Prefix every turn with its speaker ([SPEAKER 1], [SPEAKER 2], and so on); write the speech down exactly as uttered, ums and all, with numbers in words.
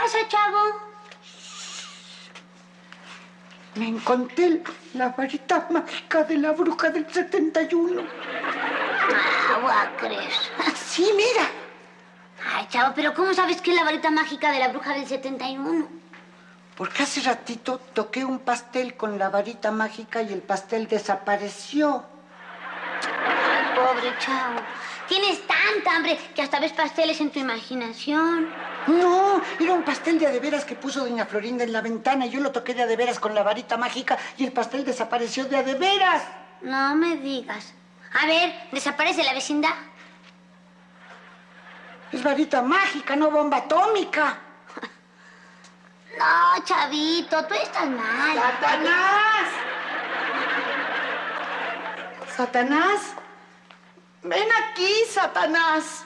[SPEAKER 1] pasa, chavo?
[SPEAKER 2] Me encontré la varita mágica de la bruja del setenta y uno.
[SPEAKER 1] Ah, voy a creer.
[SPEAKER 2] Sí, mira.
[SPEAKER 1] Ay, chavo, pero ¿cómo sabes que es la varita mágica de la bruja del setenta y uno?
[SPEAKER 2] Porque hace ratito toqué un pastel con la varita mágica y el pastel desapareció.
[SPEAKER 1] Ay, pobre chavo. Tienes tanta hambre que hasta ves pasteles en tu imaginación.
[SPEAKER 2] No, era un pastel de adeveras que puso doña Florinda en la ventana y yo lo toqué de adeveras con la varita mágica y el pastel desapareció de adeveras.
[SPEAKER 1] No me digas. A ver, ¿desaparece la vecindad?
[SPEAKER 2] Es varita mágica, no bomba atómica.
[SPEAKER 1] No, chavito, tú estás mal.
[SPEAKER 2] ¡Satanás! ¡Satanás! ¡Ven aquí, Satanás!